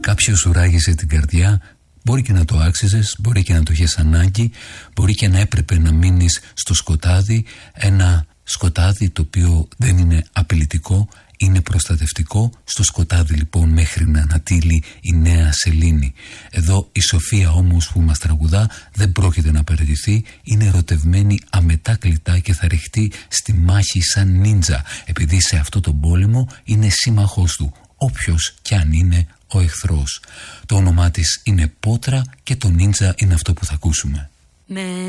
Κάποιος σου ράγισε την καρδιά, μπορεί και να το άξιζες, μπορεί και να το είχες ανάγκη, μπορεί και να έπρεπε να μείνεις στο σκοτάδι, ένα σκοτάδι το οποίο δεν είναι απειλητικό, είναι προστατευτικό. Στο σκοτάδι λοιπόν μέχρι να ανατείλει η νέα σελήνη. Εδώ η Σοφία όμως που μας τραγουδά δεν πρόκειται να παραιτηθεί, είναι ερωτευμένη αμετάκλητα και θα ρηχτεί στη μάχη σαν νίντζα, επειδή σε αυτό τον πόλεμο είναι σύμμαχός του, όποιος κι αν είναι ο εχθρός. Το όνομά της είναι Πότρα και το νίντζα είναι αυτό που θα ακούσουμε.